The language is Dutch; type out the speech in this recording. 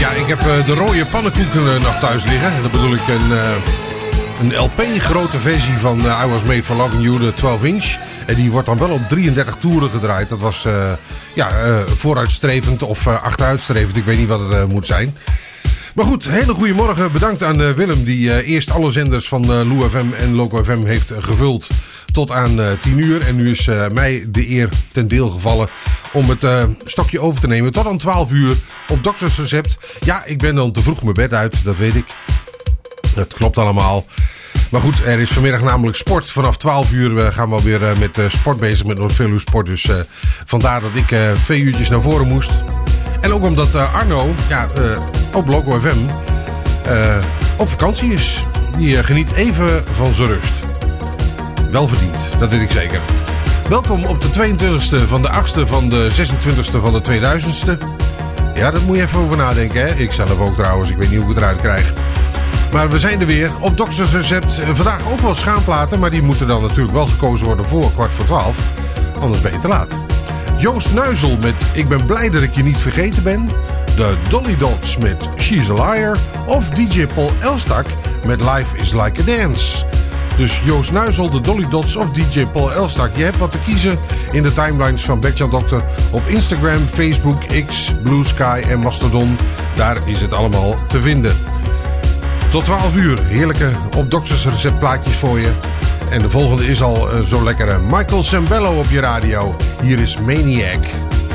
Ja, ik heb de rode pannenkoeken nog thuis liggen. Dat bedoel ik een LP-grote versie van I Was Made For Loving You, de 12-inch. En die wordt dan wel op 33 toeren gedraaid. Dat was vooruitstrevend of achteruitstrevend. Ik weet niet wat het moet zijn. Maar goed, hele goede morgen. Bedankt aan Willem die eerst alle zenders van Lou FM en Loco FM heeft gevuld tot aan 10 uur. En nu is mij de eer ten deel gevallen om het stokje over te nemen tot aan 12 uur op Dokters Recept. Ja, ik ben dan te vroeg mijn bed uit, dat weet ik. Dat klopt allemaal. Maar goed, er is vanmiddag namelijk sport. Vanaf 12 uur gaan we alweer met sport bezig, met Noord-Veluwe Sport. Dus vandaar dat ik 2 uurtjes naar voren moest. En ook omdat Arno op Loco FM op vakantie is. Die geniet even van zijn rust. Wel verdiend, dat weet ik zeker. Welkom op de 22e van de 8e van de 26e van de 2000ste. Ja, dat moet je even over nadenken, hè. Ik zelf ook trouwens, ik weet niet hoe ik het eruit krijg. Maar we zijn er weer op Dokters Recept. Vandaag ook wel schaamplaten, maar die moeten dan natuurlijk wel gekozen worden voor 11:15. Anders ben je te laat. Joost Nuizel met Ik ben blij dat ik je niet vergeten ben. De Dolly Dots met She's a Liar. Of DJ Paul Elstak met Life is Like a Dance. Dus Joost Nuizel, de Dolly Dots of DJ Paul Elstak. Je hebt wat te kiezen in de timelines van Bert-Jan Dokter op Instagram, Facebook, X, Blue Sky en Mastodon. Daar is het allemaal te vinden. Tot 12 uur, heerlijke op Dokters Recept plaatjes voor je. En de volgende is al zo lekkere Michael Sembello op je radio. Hier is Maniac.